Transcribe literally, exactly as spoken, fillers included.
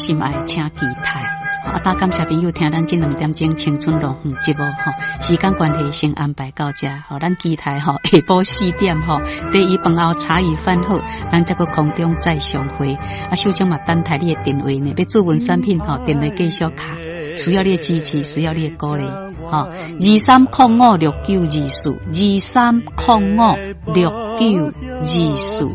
心爱请期待。啊！大感谢朋友听咱这两点钟青春路嗯节目吼，时间关系先安排到这吼，咱期待吼下晡四点吼，第一饭后茶余饭后，咱这个空中再相会。啊，首先嘛等待你的电话呢，要注文产品吼，电话继续卡，需要你的支持，需要你的鼓励吼。二三零五六九二四，二三零五六九二四。